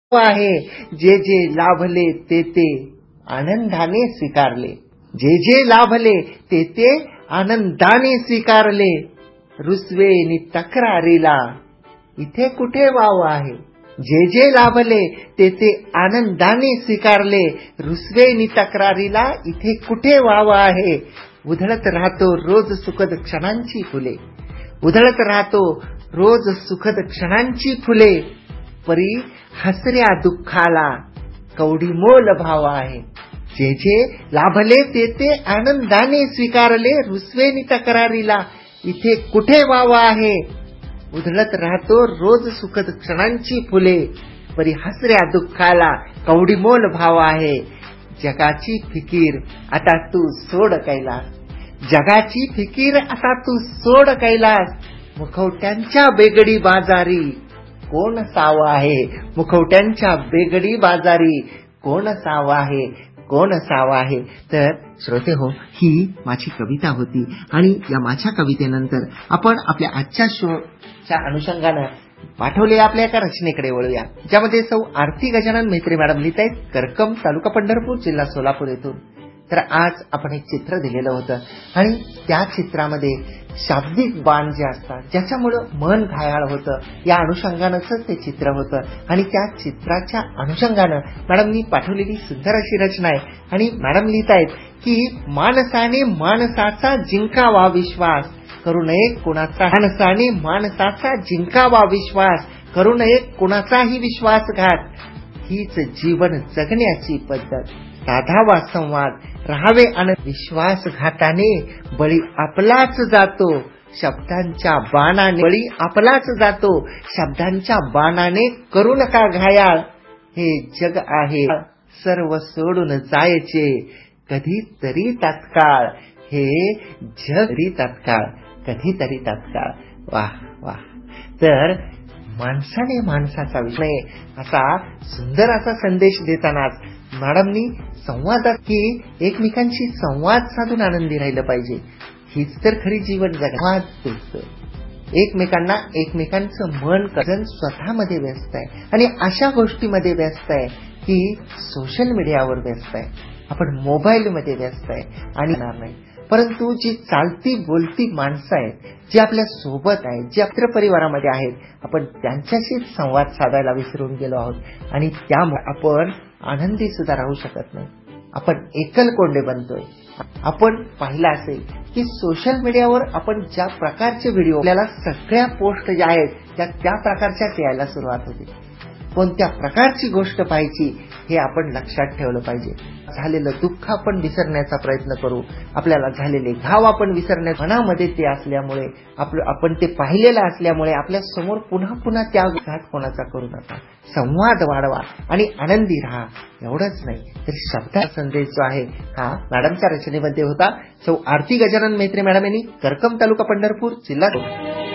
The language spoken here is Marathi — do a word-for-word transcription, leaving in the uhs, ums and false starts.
आहे, जे जे लाभले ते ते आनंदाने स्वीकारले. जे जे लाभले ते ते आनंदाने स्वीकारले. रुसवे नि तक्रारीला इथे कुठे वाव आहे. जे जे लाभले ते ते आनंदाने स्वीकारले. रुसवे नि तक्रारीला इथे कुठे वाव आहे. उधळत राहतो रोज सुखद क्षणांची फुले. उधळत राहतो रोज सुखद क्षणांची फुले. परी हसऱ्या दुःखाला कवडीमोल भाव आहे. जे जे लाभले ते ते आनंदाने स्वीकारले. रुसवे नि तक्रारीला इथे कुठे वाव आहे. उधळत राहतो रोज सुखद क्षणांची फुले. परी हसऱ्या दुःखाला कवडीमोल भाव आहे. जगाची फिकीर आता तू सोड कैलास. जगाची फिकीर आता तू सोड कैलास. मुखवट्यांच्या बेगडी बाजारी कोण साव आहे. मुखवट्यांच्या बेगडी बाजारी कोण साव आहे. कोण साव आहे. तर श्रोते हो, ही माझी कविता होती आणि या माझ्या कवितेनंतर आपण आपल्या आजच्या शोच्या अनुषंगानं पाठवलेल्या आपल्या एका रचनेकडे वळूया, ज्यामध्ये सौ आरती गजानन म्हेत्रे मॅडम लिहित आहेत, करकम, तालुका पंढरपूर, जिल्हा सोलापूर येथून. तर आज आपण एक चित्र दिलेलं होतं आणि त्या चित्रामध्ये शाब्दिक बाण जे असतात, ज्याच्यामुळं मन घायाळ होतं, या अनुषंगानंच ते चित्र होतं. आणि त्या चित्राच्या अनुषंगानं मॅडमनी पाठवलेली सुंदर अशी रचना आहे. आणि मॅडम लिहित आहेत की माणसाने माणसाचा जिंकावा विश्वास करू नये कुणाचा. माणसाने माणसाचा जिंकावा विश्वास करू नये कुणाचाही विश्वासघात. हीच जीवन जगण्याची पद्धत. साधावा संवाद राहावे आणि विश्वासघाताने बळी आपलाच जातो. शब्दांच्या बाणाने बळी आपलाच जातो. शब्दांच्या बाणाने करू नका घायाळ. हे जग आहे सर्व सोडून जायचे कधीतरी तात्काळ. हे जग तात्काळ कधीतरी तात्काळ. वाह वाह. तर माणसाने माणसाचा विषय असा सुंदर असा संदेश देतानाच मॅडमनी संवादात की एकमेकांशी संवाद साधून आनंदी राहिलं पाहिजे. हीच तर खरी जीवन जगण्यात. एकमेकांना एकमेकांचं मन कजन स्वतःमध्ये व्यस्त आहे आणि अशा गोष्टीमध्ये व्यस्त आहे की सोशल मीडियावर व्यस्त आहे, आपण मोबाईलमध्ये व्यस्त आहे आणि नाही. परंतु जी चालती बोलती माणसं आहेत, जी आपल्या सोबत आहेत, जी आपल्या परिवारामध्ये आहेत, आपण त्यांच्याशी संवाद साधायला विसरून गेलो आहोत आणि त्यामुळे आपण आनंदी सुद्धा राहू शकत नाही. आपण एकल कोंडे बनतोय. आपण पाहिलं असेल की सोशल मीडियावर आपण ज्या प्रकारचे व्हिडिओ, आपल्याला सगळ्या पोस्ट ज्या आहेत त्या त्या प्रकारच्याच यायला सुरुवात होते. कोणत्या प्रकारची गोष्ट पाहायची हे आपण लक्षात ठेवलं पाहिजे. झालेलं दुःख आपण विसरण्याचा प्रयत्न करू. आपल्याला झालेले घाव आपण विसरण्या मनामध्ये ते असल्यामुळे आपलं आपण ते पाहिलेलं असल्यामुळे आपल्या समोर पुन्हा पुन्हा त्या घात कोणाचा करू नका. संवाद वाढवा आणि आनंदी राहा. एवढंच नाही तर शब्दाचा संदेश जो आहे हा मॅडमच्या रचनेमध्ये होता. सौ आरती गजानन म्हेत्रे मॅडम यांनी, करकम, तालुका पंढरपूर, जिल्हा